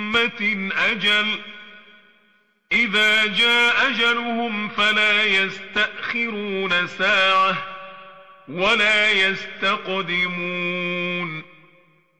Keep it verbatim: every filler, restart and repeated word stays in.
أمة أجل إذا جاء أجلهم فلا يستأخرون ساعة ولا يستقدمون